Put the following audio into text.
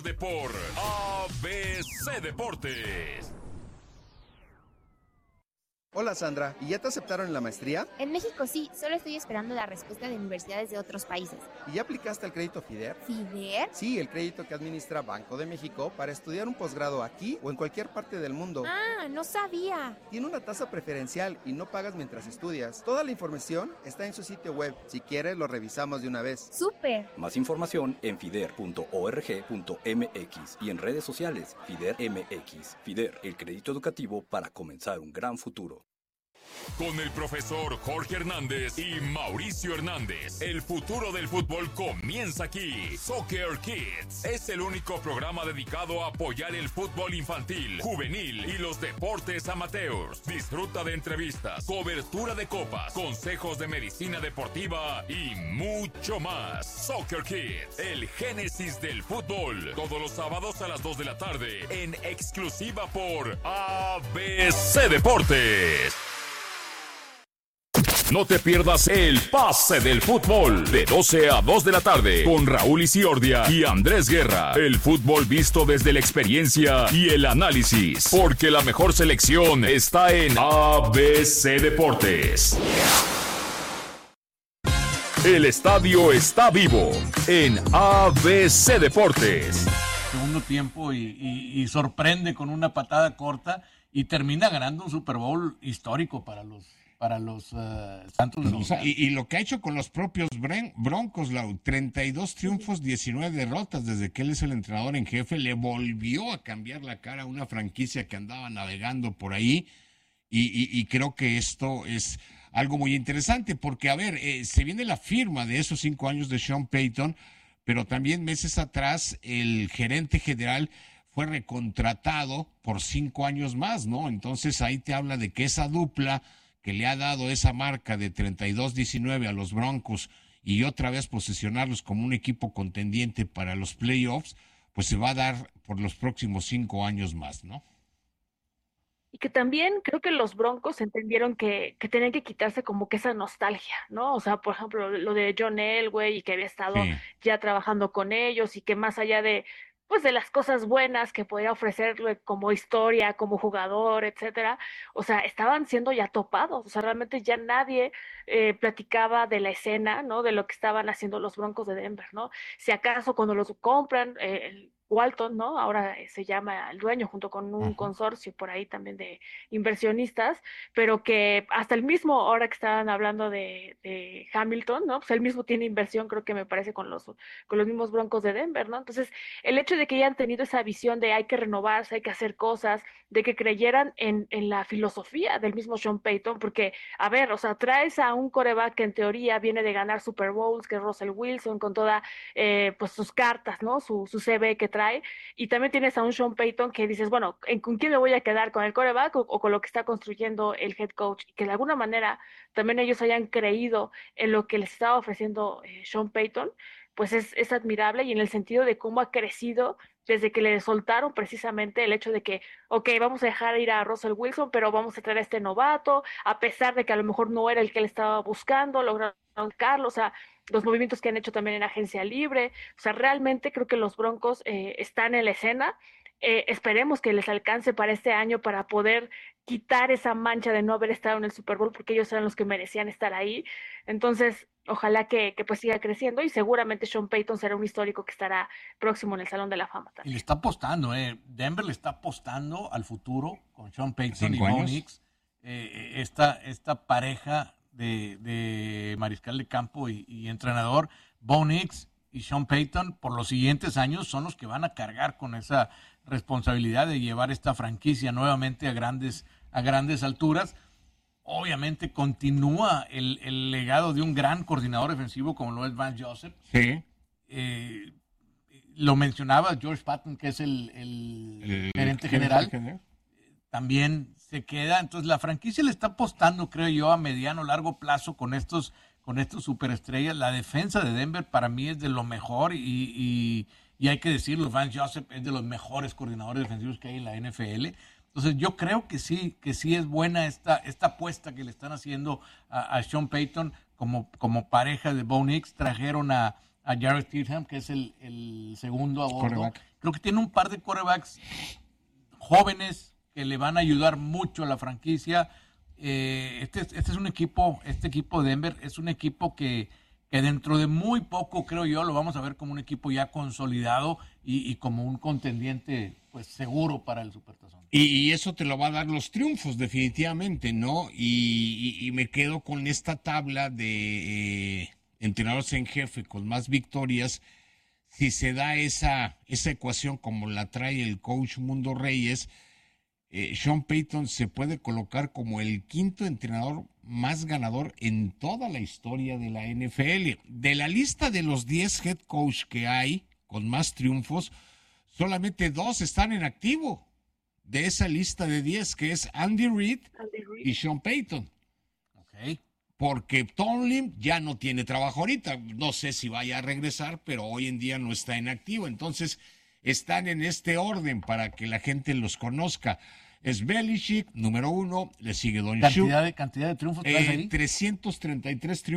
tarde por ABC Deportes. Hola Sandra, ¿y ya te aceptaron en la maestría? En México sí, solo estoy esperando la respuesta de universidades de otros países. ¿Y ya aplicaste al crédito FIDER? ¿FIDER? Sí, el crédito que administra Banco de México para estudiar un posgrado aquí o en cualquier parte del mundo. Ah, no sabía. Tiene una tasa preferencial y no pagas mientras estudias. Toda la información está en su sitio web. Si quieres, lo revisamos de una vez. ¡Súper! Más información en fider.org.mx y en redes sociales FIDER MX. FIDER, el crédito educativo para comenzar un gran futuro. Con el profesor Jorge Hernández y Mauricio Hernández, el futuro del fútbol comienza aquí. Soccer Kids es el único programa dedicado a apoyar el fútbol infantil, juvenil y los deportes amateurs. Disfruta de entrevistas, cobertura de copas, consejos de medicina deportiva y mucho más. Soccer Kids, el génesis del fútbol. Todos los sábados a las 2 de la tarde en exclusiva por ABC Deportes. No te pierdas el pase del fútbol de 12 a 2 de la tarde con Raúl Isiordia y Andrés Guerra. El fútbol visto desde la experiencia y el análisis, porque la mejor selección está en ABC Deportes. El estadio está vivo en ABC Deportes. Segundo tiempo y sorprende con una patada corta y termina ganando un Super Bowl histórico para los Santos de Los Ángeles. Y lo que ha hecho con los propios Broncos, 32 triunfos, 19 derrotas, desde que él es el entrenador en jefe, le volvió a cambiar la cara a una franquicia que andaba navegando por ahí, y creo que esto es algo muy interesante, porque, a ver, se viene la firma de esos 5 años de Sean Payton, pero también meses atrás el gerente general fue recontratado por 5 años más, ¿no? Entonces ahí te habla de que esa dupla que le ha dado esa marca de 32-19 a los Broncos y otra vez posicionarlos como un equipo contendiente para los playoffs, pues se va a dar por los próximos 5 años más, ¿no? Y que también creo que los Broncos entendieron que tenían que quitarse como que esa nostalgia, ¿no? O sea, por ejemplo, lo de John Elway y que había estado ya trabajando con ellos y que más allá de pues de las cosas buenas que podía ofrecerle como historia, como jugador, etcétera, o sea, estaban siendo ya topados, o sea, realmente ya nadie platicaba de la escena, ¿no? De lo que estaban haciendo los Broncos de Denver, ¿no? Si acaso cuando los compran, Walton, ¿no? Ahora se llama el dueño junto con un consorcio por ahí también de inversionistas, pero que hasta el mismo, ahora que estaban hablando de Hamilton, ¿no? Pues él mismo tiene inversión, creo que me parece con los mismos Broncos de Denver, ¿no? Entonces, el hecho de que hayan tenido esa visión de hay que renovarse, hay que hacer cosas, de que creyeran en la filosofía del mismo Sean Payton, porque, a ver, o sea, traes a un quarterback que en teoría viene de ganar Super Bowls, que es Russell Wilson, con toda, pues sus cartas, ¿no? Su CV que trae, y también tienes a un Sean Payton que dices, bueno, ¿con quién me voy a quedar? ¿Con el quarterback o con lo que está construyendo el head coach? Y que de alguna manera también ellos hayan creído en lo que les estaba ofreciendo Sean Payton, pues es admirable, y en el sentido de cómo ha crecido desde que le soltaron precisamente el hecho de que, ok, vamos a dejar ir a Russell Wilson, pero vamos a traer a este novato, a pesar de que a lo mejor no era el que él estaba buscando, lograron Carlos, o sea, los movimientos que han hecho también en agencia libre, o sea, realmente creo que los Broncos están en la escena. Esperemos que les alcance para este año para poder quitar esa mancha de no haber estado en el Super Bowl, porque ellos eran los que merecían estar ahí. Entonces, ojalá que pues siga creciendo, y seguramente Sean Payton será un histórico que estará próximo en el Salón de la Fama también. Y le está apostando, Denver le está apostando al futuro con Sean Payton y 5 Bo años. Nix, esta pareja de mariscal de campo y entrenador. Bo Nix y Sean Payton por los siguientes años son los que van a cargar con esa responsabilidad de llevar esta franquicia nuevamente a grandes alturas. Obviamente continúa el legado de un gran coordinador defensivo como lo es Vance Joseph. Sí. Lo mencionaba George Patton, que es el gerente general. También se queda. Entonces la franquicia le está apostando, creo yo, a mediano, largo plazo con estos superestrellas. La defensa de Denver para mí es de lo mejor y hay que decirlo, Vance Joseph es de los mejores coordinadores defensivos que hay en la NFL. Entonces yo creo que sí es buena esta apuesta que le están haciendo a Sean Payton como pareja de Bo Nix. Trajeron a a Jarrett Stidham, que es el segundo a bordo. Quarterback. Creo que tiene un par de quarterbacks jóvenes que le van a ayudar mucho a la franquicia. Este es un equipo, este equipo de Denver es un equipo que dentro de muy poco, creo yo, lo vamos a ver como un equipo ya consolidado y como un contendiente pues seguro para el Supertazón. Y eso te lo va a dar los triunfos, definitivamente, ¿no? Y me quedo con esta tabla de entrenadores en jefe con más victorias. Si se da esa ecuación como la trae el coach Mundo Reyes, Sean Payton se puede colocar como el quinto entrenador más ganador en toda la historia de la NFL. De la lista de los 10 head coach que hay con más triunfos, solamente 2 están en activo de esa lista de 10, que es Andy Reid y Sean Payton. Okay. Porque Tomlin ya no tiene trabajo ahorita. No sé si vaya a regresar, pero hoy en día no está en activo. Entonces, están en este orden para que la gente los conozca. Es Belichick, número 1, le sigue Don Shula. ¿Cantidad de triunfos traes ahí? 333 triunfos.